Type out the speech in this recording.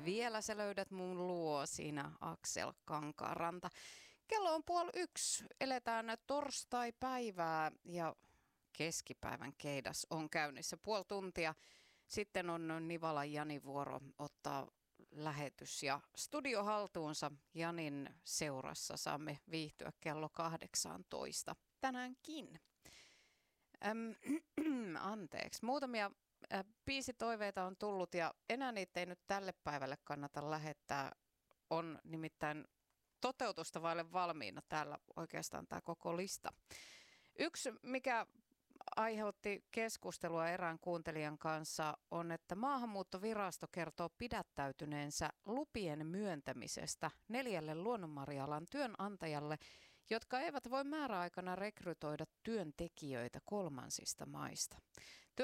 vielä sä löydät mun luo siinä Aksel Kankaanranta. Kello on 12:30. Eletään torstai-päivää ja keskipäivän keidas on käynnissä puoli tuntia. Sitten on Nivalan Janin vuoro ottaa lähetys ja studio haltuunsa. Janin seurassa saamme viihtyä kello 18 tänäänkin. Anteeksi. Muutamia biisitoiveita on tullut ja enää niitä ei nyt tälle päivälle kannata lähettää. On nimittäin toteutusta vaille valmiina täällä oikeastaan tämä koko lista. Yksi, mikä aiheutti keskustelua erään kuuntelijan kanssa, on, että Maahanmuuttovirasto kertoo pidättäytyneensä lupien myöntämisestä 4 luonnonmarja-alan työnantajalle, jotka eivät voi määräaikana rekrytoida työntekijöitä kolmansista maista.